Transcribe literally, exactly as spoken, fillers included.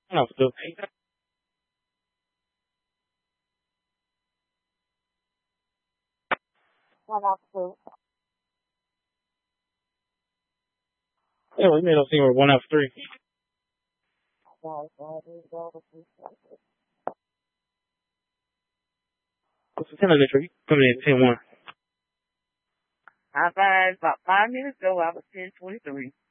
One off two. One off two. Yeah, we made us see we're one off three. Guys, I do go with you. What's the ten of the tree? Coming in ten one. I find about five minutes ago I was ten twenty three.